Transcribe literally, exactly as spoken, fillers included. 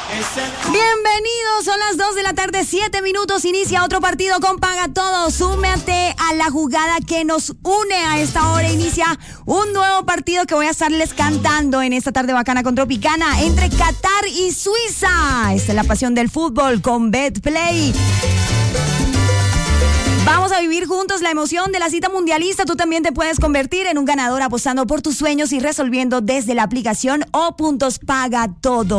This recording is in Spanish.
Bienvenidos, son las dos de la tarde, siete minutos, inicia otro partido con Paga Todo. Súmate a la jugada que nos une a esta hora. Inicia un nuevo partido que voy a estarles cantando en esta tarde bacana con Tropicana entre Qatar y Suiza. Esta es la pasión del fútbol con BetPlay. Vamos a vivir juntos la emoción de la cita mundialista. Tú también te puedes convertir en un ganador apostando por tus sueños y resolviendo desde la aplicación O Puntos Paga Todo.